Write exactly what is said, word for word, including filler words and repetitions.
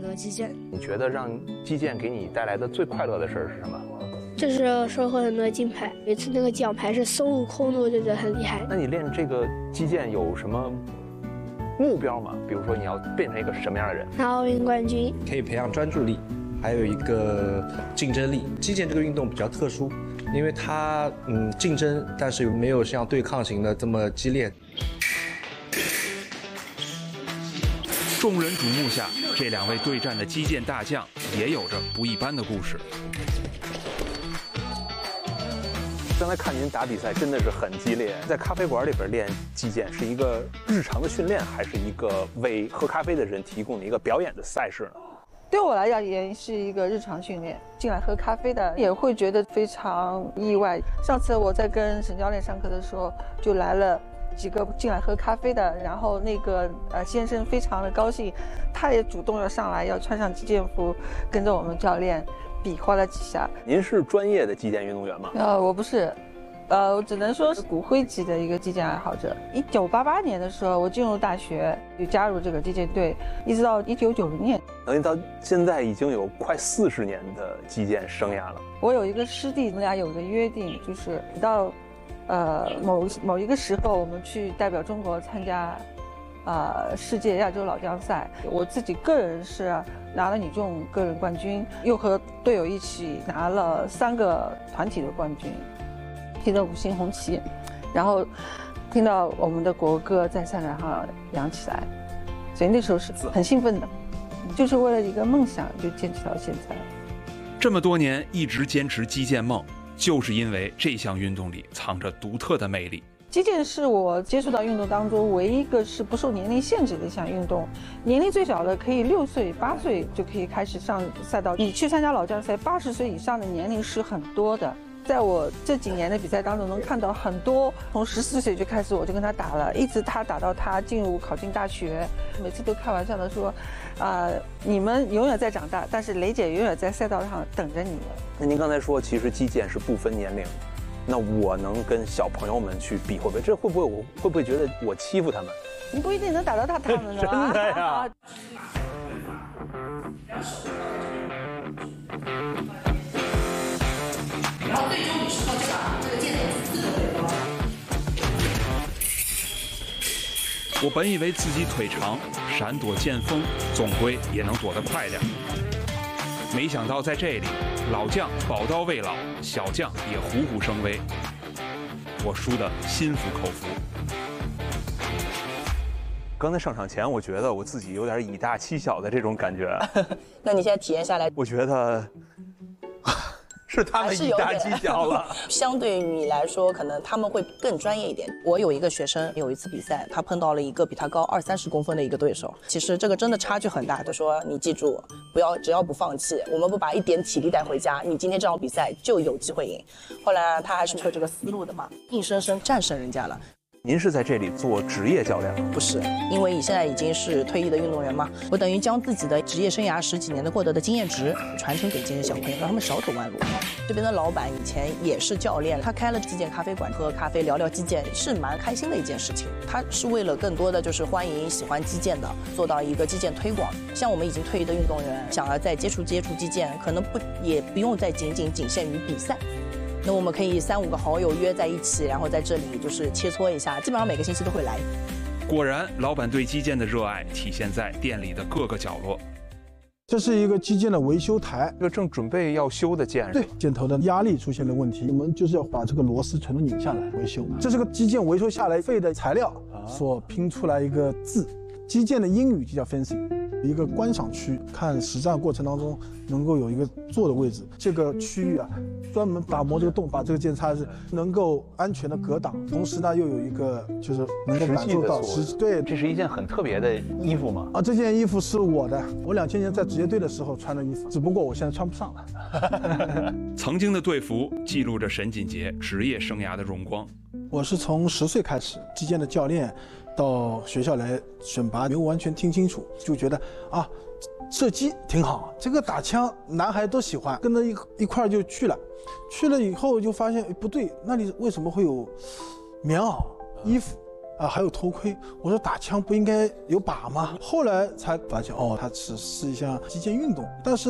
乐击剑。 你觉得让击剑给你带来的最快乐的事儿是什么？ 就是收获很多金牌，有一次那个奖牌是孙悟空的，我就觉得很厉害。 那你练这个击剑有什么目标吗？比如说你要变成一个什么样的人？ 拿奥运冠军， 可以培养专注力，还有一个竞争力。击剑这个运动比较特殊，因为它嗯竞争，但是没有像对抗型的这么激烈。 众人瞩目下，这两位对战的击剑大将也有着不一般的故事。 刚才看您打比赛真的是很激烈，在咖啡馆里边练击剑是一个日常的训练，还是一个为喝咖啡的人提供的一个表演的赛事呢？ 对我来讲也是一个日常训练。进来喝咖啡的也会觉得非常意外。上次我在跟沈教练上课的时候，就来了几个进来喝咖啡的，然后那个呃先生非常的高兴，他也主动要上来要穿上击剑服，跟着我们教练比划了几下。 您是专业的击剑运动员吗？ 呃，我不是，呃，我只能说是骨灰级的一个击剑爱好者。一九八八年的时候，我进入大学就加入这个击剑队，一直到一九九零年， 等于到现在已经有快四十年的击剑生涯了。 我有一个师弟，我们俩有个约定，就是到呃某某一个时候，我们去代表中国参加呃世界亚洲老将赛。我自己个人是拿了女重个人冠军，又和队友一起拿了三个团体的冠军，提着五星红旗，然后听到我们的国歌在赛场上扬起来，所以那时候是很兴奋的，就是为了一个梦想就坚持到现在。 这么多年一直坚持击剑梦，就是因为这项运动里藏着独特的魅力。 击剑是我接触到运动当中唯一一个是不受年龄限制的一项运动，年龄最小的可以六岁、八岁就可以开始上赛道。你去参加老将赛，八十岁以上的年龄是很多的。在我这几年的比赛当中，能看到很多从十四岁就开始我就跟他打了，一直他打到他进入考进大学，每次都开玩笑的说，啊、呃，你们永远在长大，但是雷姐永远在赛道上等着你们。 那您刚才说，其实击剑是不分年龄，那我能跟小朋友们去比，会不会？这会不会我会不会觉得我欺负他们？ 你不一定能打到他他们的。 真的呀。 然后最终你时候就把这个箭头刺着对方。 我本以为自己腿长，闪躲剑锋总归也能躲得快点，没想到在这里，老将宝刀未老，小将也虎虎生威，我输得心服口服。 刚才上场前，我觉得我自己有点以大欺小的这种感觉。 那你现在体验下来， 我觉得。是他们以大欺小了。 相对于你来说，可能他们会更专业一点。我有一个学生，有一次比赛，他碰到了一个比他高二三十公分的一个对手。其实这个真的差距很大。他说：“你记住，不要只要不放弃，我们不把一点体力带回家，你今天这场比赛就有机会赢。”后来他还是有这个思路的嘛，硬生生战胜人家了。 您是在这里做职业教练吗？ 不是，因为你现在已经是退役的运动员嘛，我等于将自己的职业生涯十几年的获得的经验值传承给这些小朋友，让他们少走弯路。这边的老板以前也是教练，他开了击剑咖啡馆，喝咖啡聊聊击剑是蛮开心的一件事情。他是为了更多的就是欢迎喜欢击剑的，做到一个击剑推广。像我们已经退役的运动员，想要再接触接触击剑，可能不也不用再仅仅仅限于比赛。那我们可以三五个好友约在一起，然后在这里就是切磋一下，基本上每个星期都会来。 果然，老板对击剑的热爱体现在店里的各个角落。 这是一个击剑的维修台， 这个正准备要修的剑， 对，箭头的压力出现了问题，我们就是要把这个螺丝全都拧下来维修。这是个击剑维修下来废的材料所拼出来一个字，击剑的英语就叫 fencing。一个观赏区，看实战过程当中能够有一个坐的位置，这个区域啊，专门打磨这个洞，把这个剑插是能够安全的格挡，同时呢又有一个就是能够感受到实际。对， 这是一件很特别的衣服吗？ 啊，这件衣服是我的，我两千年在职业队的时候穿的衣服，只不过我现在穿不上了。 曾经的队服记录着沈锦杰职业生涯的荣光。 我是从十岁开始，击剑的教练到学校来选拔，没有完全听清楚，就觉得啊，射击挺好，这个打枪男孩都喜欢，跟着一一块儿就去了。去了以后就发现，哎，不对，那里为什么会有棉袄、衣服？ 啊，还有头盔。我说打枪不应该有靶吗？后来才发现，哦，它只是一项击剑运动，但是